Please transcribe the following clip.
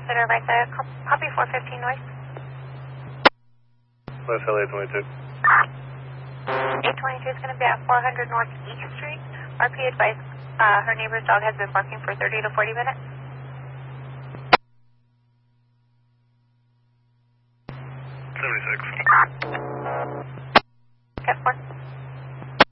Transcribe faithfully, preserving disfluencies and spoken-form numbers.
consider right side. Copy four fifteen North. West L A twenty-two. eight twenty-two is going to be at four hundred North East Street. R P advised uh, her neighbor's dog has been barking for thirty to forty minutes. seventy-six. Get four.